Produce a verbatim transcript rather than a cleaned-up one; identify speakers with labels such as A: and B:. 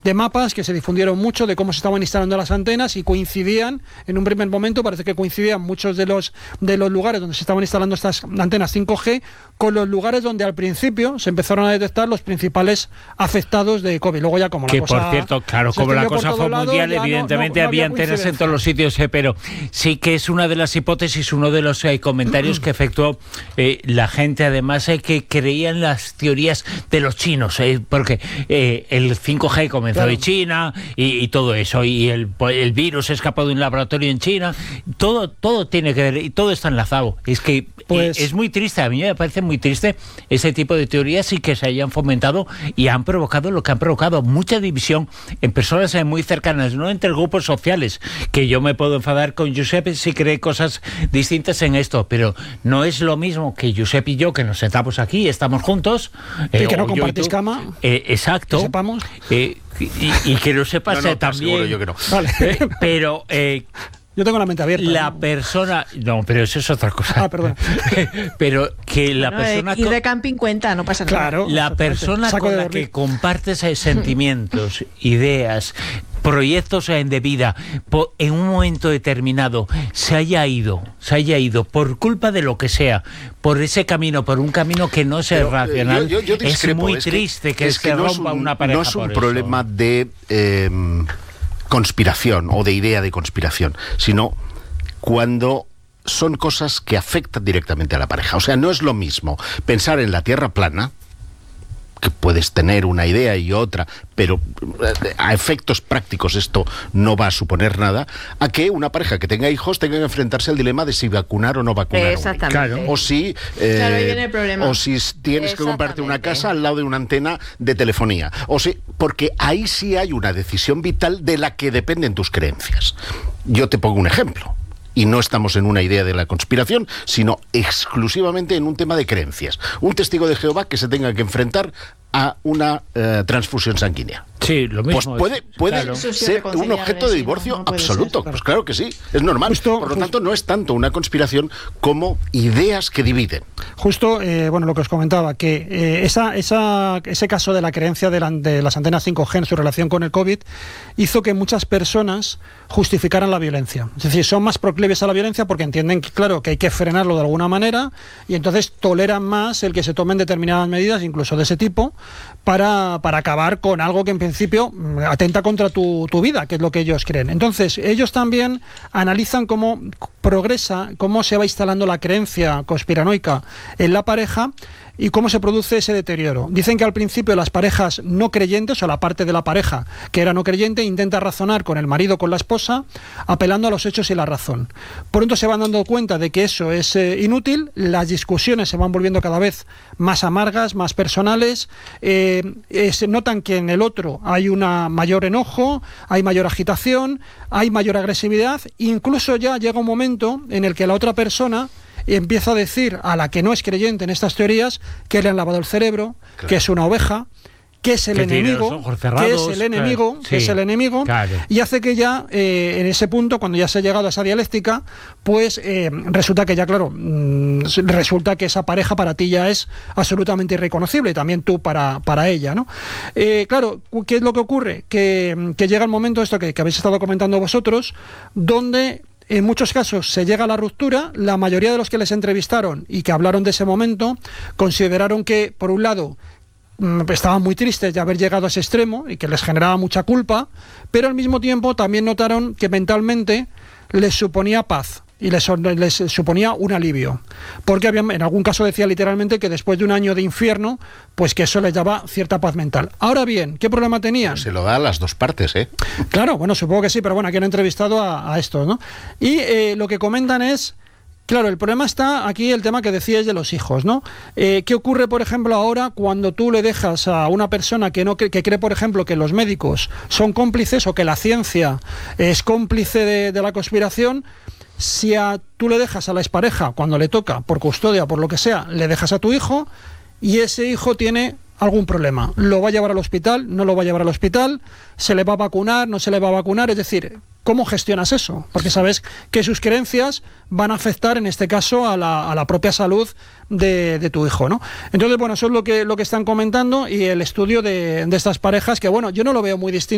A: de mapas que se difundieron mucho de cómo se estaban instalando las antenas y coincidían, en un primer momento parece que coincidían muchos de los de los lugares donde se estaban instalando estas antenas cinco G con los lugares donde al principio se empezaron a detectar los principales afectados de COVID. Luego ya como la
B: que
A: cosa...
B: por cierto, claro, como la cosa fue
A: lado,
B: mundial, evidentemente
A: no, no, no
B: había antenas en todos los sitios, eh, pero sí que es una de las hipótesis, uno de los eh, comentarios que efectuó eh, la gente, además, eh, que creía en las teorías de los chinos, eh, porque eh, el cinco G comenzó claro. de China y, y todo eso, y el, el virus escapó de un laboratorio en China, todo, todo tiene que ver, y todo está enlazado. Es que pues, eh, es muy triste, a mí me parece muy triste ese tipo de teorías y que se hayan fomentado y han provocado lo que han provocado, mucha división en personas muy cercanas, no entre grupos sociales, que yo me puedo enfadar con Josep si cree cosas distintas en esto, pero no es lo mismo que Josep y yo, que nos sentamos aquí, estamos juntos.
A: Y eh, que no compartís cama.
B: Eh, exacto.
A: Que sepamos.
B: Eh, y, y que lo sepas no, no, también.
C: Yo que no.
A: Vale.
B: Eh, pero... Eh,
A: Yo tengo la mente abierta.
B: La
A: ¿no?
B: persona... No, pero eso es otra cosa.
A: Ah, perdón.
B: Pero que la
D: bueno,
B: persona...
D: Ir de camping cuenta, no pasa nada.
A: Claro.
B: La persona con la que compartes sentimientos, ideas, proyectos de vida, en un momento determinado, se haya ido, se haya ido por culpa de lo que sea, por ese camino, por un camino que no sea pero, racional,
C: yo, yo, yo
B: es muy
C: es
B: triste que,
C: que, es que
B: se
C: no
B: rompa
C: es un,
B: una pareja.
C: No es un
B: por
C: problema
B: eso.
C: de... Eh, conspiración o de idea de conspiración, sino cuando son cosas que afectan directamente a la pareja. O sea, no es lo mismo pensar en la Tierra plana, que puedes tener una idea y otra, pero a efectos prácticos esto no va a suponer nada, a que una pareja que tenga hijos tenga que enfrentarse al dilema de si vacunar o no vacunar.
D: Exactamente.
B: Claro.
C: O si, eh,
D: claro, ahí viene el problema.
C: O si tienes que comprarte una casa al lado de una antena de telefonía. O si, porque ahí sí hay una decisión vital de la que dependen tus creencias. Yo te pongo un ejemplo. Y no estamos en una idea de la conspiración, sino exclusivamente en un tema de creencias. Un testigo de Jehová que se tenga que enfrentar a una uh, transfusión sanguínea.
B: Sí, lo mismo.
C: Pues puede,
B: es,
C: puede
B: claro.
C: ser un objeto de divorcio no, no absoluto. Ser, claro. Pues claro que sí, es normal.
A: Justo,
C: Por lo
A: justo,
C: tanto, no es tanto una conspiración como ideas que dividen.
A: Justo, eh, bueno, lo que os comentaba, que eh, esa, esa, ese caso de la creencia de, la, de las antenas cinco G en su relación con el COVID hizo que muchas personas justificaran la violencia. Es decir, son más proclives a la violencia porque entienden, que, claro, que hay que frenarlo de alguna manera y entonces toleran más el que se tomen determinadas medidas, incluso de ese tipo, para, para acabar con algo que en principio atenta contra tu, tu vida, que es lo que ellos creen. Entonces, ellos también analizan cómo progresa, cómo se va instalando la creencia conspiranoica en la pareja y cómo se produce ese deterioro. Dicen que al principio las parejas no creyentes, o la parte de la pareja que era no creyente, intenta razonar con el marido, con la esposa, apelando a los hechos y la razón. Pronto se van dando cuenta de que eso es eh, inútil, las discusiones se van volviendo cada vez más amargas, más personales, eh, eh, se notan que en el otro hay una mayor enojo, hay mayor agitación, hay mayor agresividad, incluso ya llega un momento en el que la otra persona y empieza a decir a la que no es creyente en estas teorías que le han lavado el cerebro, claro, que es una oveja, que es el
B: que
A: enemigo,
B: cerrados,
A: que es el enemigo,
B: claro,
A: que
B: sí,
A: es el enemigo,
B: claro.
A: Y hace que ya eh, en ese punto, cuando ya se ha llegado a esa dialéctica, pues eh, resulta que ya, claro, mmm, resulta que esa pareja para ti ya es absolutamente irreconocible, y también tú para, para ella, ¿no? Eh, claro, ¿qué es lo que ocurre? Que, que llega el momento, esto que, que habéis estado comentando vosotros, donde en muchos casos se llega a la ruptura. La mayoría de los que les entrevistaron y que hablaron de ese momento consideraron que, por un lado, estaban muy tristes de haber llegado a ese extremo y que les generaba mucha culpa, pero al mismo tiempo también notaron que mentalmente les suponía paz y les, les suponía un alivio, porque había, en algún caso decía literalmente que después de un año de infierno, pues que eso les daba cierta paz mental. Ahora bien, ¿qué problema tenían?
C: Se lo da a las dos partes, ¿eh?
A: Claro, bueno, supongo que sí, pero bueno, aquí han entrevistado a, a estos, ¿no? Y eh, lo que comentan es, claro, el problema está aquí, el tema que decíais de los hijos, ¿no? Eh, ¿Qué ocurre, por ejemplo, ahora cuando tú le dejas a una persona que no que, que cree, por ejemplo, que los médicos son cómplices o que la ciencia es cómplice de, de la conspiración? Si a, tú le dejas a la expareja, cuando le toca, por custodia, por lo que sea, le dejas a tu hijo y ese hijo tiene algún problema, lo va a llevar al hospital, no lo va a llevar al hospital, se le va a vacunar, no se le va a vacunar, es decir, ¿cómo gestionas eso? Porque sabes que sus creencias van a afectar, en este caso, a la, a la propia salud de, de tu hijo, ¿no? Entonces, bueno, eso es lo que, lo que están comentando y el estudio de, de estas parejas, que bueno, yo no lo veo muy distinto.